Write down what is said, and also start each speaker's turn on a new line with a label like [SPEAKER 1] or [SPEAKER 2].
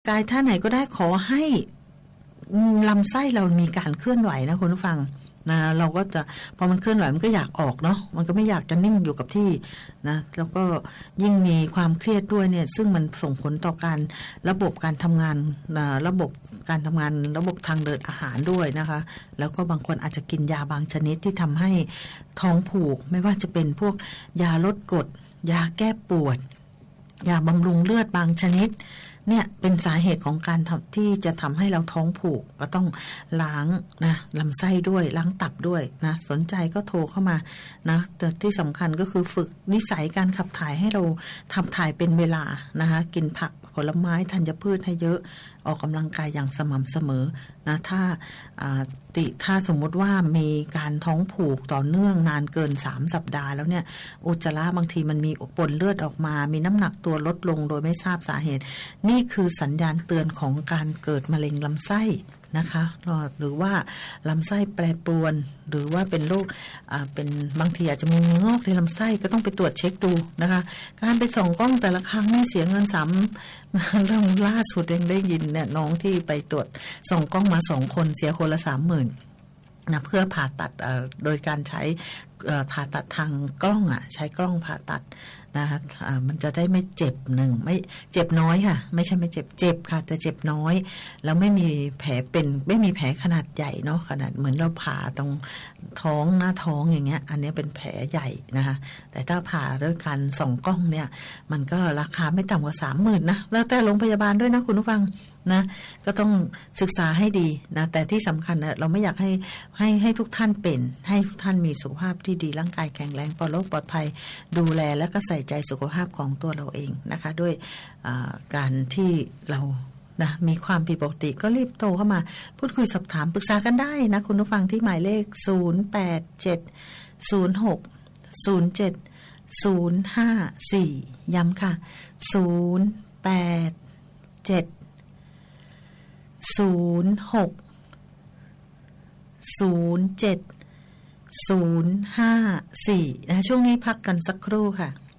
[SPEAKER 1] กายท่าไหนก็ได้ขอให้ลำไส้เรามีการเคลื่อนไหวนะคุณผู้ฟังนะเราก็จะพอมันเคลื่อนไหวมันก็อยากออกเนาะมันก็ไม่อยากจะนิ่งอยู่กับที่นะแล้วก็ยิ่งมีความเครียดด้วยเนี่ยซึ่งมันส่งผลต่อการระบบการทำงานระบบการทำงานระบบทางเดินอาหารด้วยนะคะแล้วก็บางคนอาจจะกินยาบางชนิดที่ทำให้ท้องผูกไม่ว่าจะเป็นพวกยาลดกรดยาแก้ปวดยาบำรุงเลือดบางชนิดเนี่ยเป็นสาเหตุของการที่จะทำให้เราท้องผูกก็ต้องล้างนะลำไส้ด้วยล้างตับด้วยนะสนใจก็โทรเข้ามานะแต่ที่สำคัญก็คือฝึกนิสัยการขับถ่ายให้เราขับถ่ายเป็นเวลานะคะกินผักผลไม้ธัญพืชให้เยอะออกกำลังกายอย่างสม่ำเสมอนะถ้าสมมุติว่ามีการท้องผูกต่อเนื่องนานเกิน3 สัปดาห์แล้วเนี่ยอุจจาระบางทีมันมีปนเลือดออกมามีน้ำหนักตัวลดลงโดยไม่ทราบสาเหตุนี่คือสัญญาณเตือนของการเกิดมะเร็งลำไส้นะคะหรือว่าลำไส้แปรปรวนหรือว่าเป็นโรคเป็นบางทีอาจจะมีเนื้องอกในลำไส้ก็ต้องไปตรวจเช็คดูนะคะการไปส่องกล้องแต่ละครั้งไม่เสียเงินเรื่องล่าสุดยังได้ยินเนี่ยน้องที่ไปตรวจส่องกล้องมา2 คนเสียคนละ 30,000นะเพื่อผ่าตัดโดยการใช้ผ่าตัดทางกล้องใช้กล้องผ่าตัดนะคะมันจะได้ไม่เจ็บไม่เจ็บน้อยค่ะไม่ใช่ไม่เจ็บค่ะแต่เจ็บน้อยแล้วไม่มีแผลเป็นไม่มีแผลขนาดใหญ่เนาะขนาดเหมือนเราผ่าตรงท้องหน้าท้องอย่างเงี้ยอันนี้เป็นแผลใหญ่นะคะแต่ถ้าผ่าด้วยการส่องกล้องเนี่ยมันก็ราคาไม่ต่ำกว่า 30,000นะแล้วแต่โรงพยาบาลด้วยนะคุณผู้ฟังนะก็ต้องศึกษาให้ดีนะแต่ที่สำคัญนะเราไม่อยากให้ทุกท่านเป็นให้ทุกท่านมีสุขภาพที่ดีร่างกายแข็งแรงปลอดโรคปลอดภัยดูแลและก็ใส่ใจสุขภาพของตัวเราเองนะคะด้วยการที่เรานะมีความผิดปกติก็รีบโทรเข้ามาพูดคุยสอบถามปรึกษากันได้นะคุณผู้ฟังที่หมายเลข0870607054ย้ำค่ะ0870607054นะคะช่วงนี้พักกันสักครู่ค่ะ